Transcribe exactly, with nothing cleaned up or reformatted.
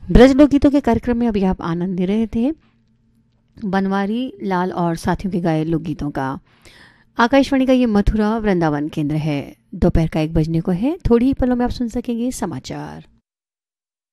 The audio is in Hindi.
ब्रज लोकगीतों के कार्यक्रम में अभी आप आनंद ले रहे थे बनवारी लाल और साथियों के गाए लोकगीतों का। आकाशवाणी का ये मथुरा वृंदावन केंद्र है। दोपहर का एक बजने को है। थोड़ी ही पलों में आप सुन सकेंगे समाचार।